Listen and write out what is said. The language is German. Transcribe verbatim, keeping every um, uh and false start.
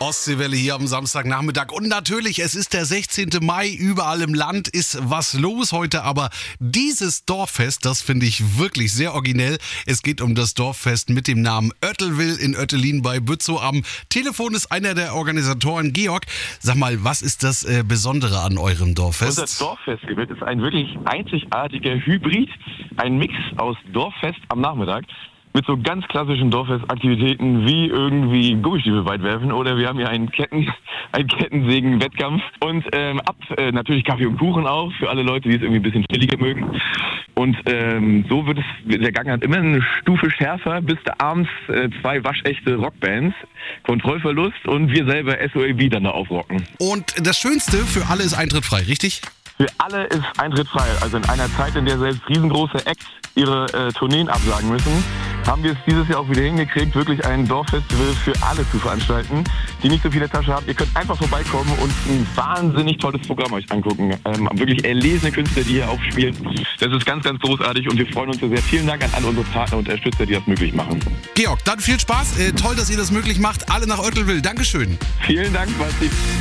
Ostseewelle hier am Samstagnachmittag. Und natürlich, es ist der sechzehnte Mai. Überall im Land ist was los heute. Aber dieses Dorffest, das finde ich wirklich sehr originell. Es geht um das Dorffest mit dem Namen Oettelwil in Oettelin bei Bützow. Am Telefon ist einer der Organisatoren, Georg. Sag mal, was ist das äh, Besondere an eurem Dorffest? Unser Dorffestival ist ein wirklich einzigartiger Hybrid. Ein Mix aus Dorffest am Nachmittag mit so ganz klassischen Dorffestaktivitäten wie irgendwie Gummistiefel weit werfen oder wir haben hier einen Ketten, einen Kettensägen-Wettkampf und ähm, ab äh, natürlich Kaffee und Kuchen auch für alle Leute, die es irgendwie ein bisschen chilliger mögen. Und ähm, so wird es, der Gang hat immer eine Stufe schärfer, bis da abends äh, zwei waschechte Rockbands, Kontrollverlust und wir selber S O A B dann da aufrocken. Und das Schönste, für alle ist Eintritt frei, richtig? Für alle ist Eintritt frei. Also in einer Zeit, in der selbst riesengroße Acts ihre äh, Tourneen absagen müssen, haben wir es dieses Jahr auch wieder hingekriegt, wirklich ein Dorffestival für alle zu veranstalten, die nicht so viel in der Tasche haben. Ihr könnt einfach vorbeikommen und ein wahnsinnig tolles Programm euch angucken. Ähm, wirklich erlesene Künstler, die hier aufspielen. Das ist ganz, ganz großartig und wir freuen uns sehr. Vielen Dank an alle unsere Partner und Unterstützer, die das möglich machen. Georg, dann viel Spaß. Äh, toll, dass ihr das möglich macht. Alle nach Oettelwil. Dankeschön. Vielen Dank, Basti.